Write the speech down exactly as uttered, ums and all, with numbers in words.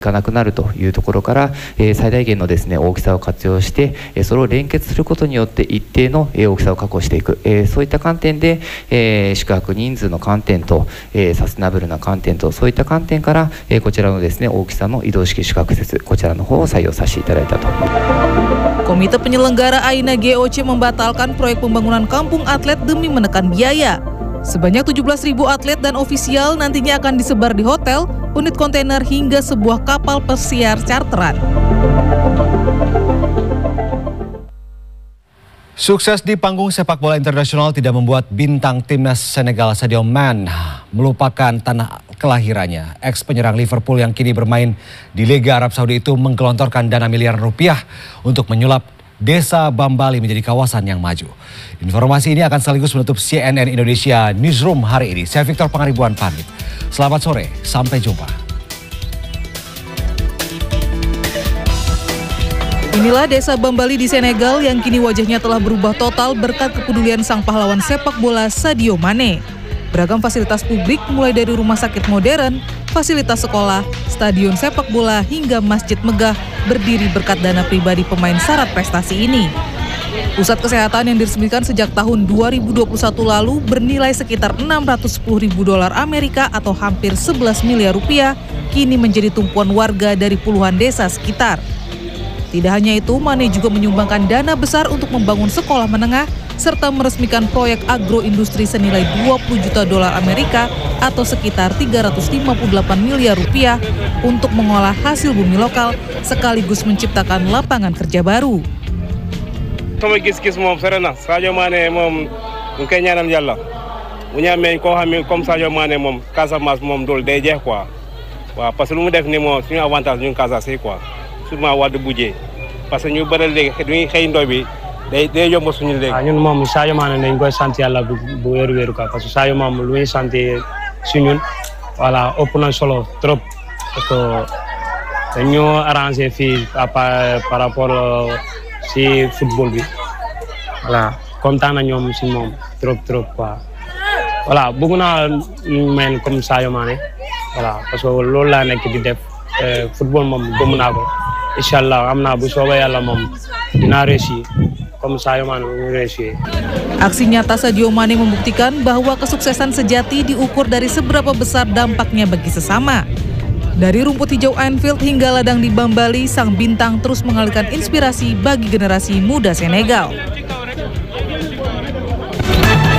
がなくなるというところから、えー、最大限のですね大きさを活用して、えー、それを連結することによって一定の、えー、大きさを確保していく、えー、そういった観点で、えー、宿泊人数の観点と、えー、サステナブルな観点とそういった観点から、えー、こちらのですね大きさの移動式宿泊施設こちらの方を採用させていただいたと。 Komite penyelenggara AINA G O C membatalkan proyek pembangunan kampung atlet demi menekan biaya. Sebanyak tujuh belas ribu atlet dan ofisial nantinya akan disebar di hotel, unit kontainer hingga sebuah kapal pesiar charteran. Sukses di panggung sepak bola internasional tidak membuat bintang timnas Senegal Sadio Mane melupakan tanah kelahirannya. Ex penyerang Liverpool yang kini bermain di Liga Arab Saudi itu menggelontorkan dana miliaran rupiah untuk menyulap Desa Bambali menjadi kawasan yang maju. Informasi ini akan sekaligus menutup C N N Indonesia Newsroom hari ini. Saya Victor Pangaribuan pamit. Selamat sore, sampai jumpa. Inilah Desa Bambali di Senegal yang kini wajahnya telah berubah total berkat kepedulian sang pahlawan sepak bola Sadio Mane. Beragam fasilitas publik mulai dari rumah sakit modern, fasilitas sekolah, stadion sepak bola hingga masjid megah berdiri berkat dana pribadi pemain syarat prestasi ini. Pusat kesehatan yang diresmikan sejak tahun dua ribu dua puluh satu lalu bernilai sekitar enam ratus sepuluh ribu dolar Amerika atau hampir sebelas miliar rupiah, kini menjadi tumpuan warga dari puluhan desa sekitar. Tidak hanya itu, Mane juga menyumbangkan dana besar untuk membangun sekolah menengah serta meresmikan proyek agroindustri senilai dua puluh juta dolar Amerika atau sekitar tiga ratus lima puluh delapan miliar rupiah untuk mengolah hasil bumi lokal sekaligus menciptakan lapangan kerja baru. Sama gis-gis moom sore na Sadio Mané moom ñu koy ñaanal Yàlla bu ñu amee koo xam ne comme Sadio Mané moom Casamance moom dool day jeex quoi waaw parce que lu mu def ni moom suñu avantage ñun Casamance quoi surtout Wade Bujee parce que ñu bëri léegi duñuy xëy ndoy bi day day yomb suñu léegi. waaw ñun moom Sadio Mané dañ koy sant Yàlla bu bu wéeru wéeru quoi parce que Sadio moom lu ñuy sant si ñun voilà ëpp na solo trop parce que dañoo arrangé fii par rapport si football bi voilà kontaan na ñoom si moom trop trop quoi voilà bëgg naa ñu mel comme Sadio Mané voilà parce que loolu laa nekk di def football moom gëm naa ko incha allah am naa bu soobee yàlla moom dinaa réussir comme Sadio Mané mu réussir. Aksi nyata Sadio Mané membuktikan bahwa kesuksesan sejati diukur dari seberapa besar dampaknya bagi sesama. Dari rumput hijau Anfield hingga ladang di Bambali, sang bintang terus mengalirkan inspirasi bagi generasi muda Senegal.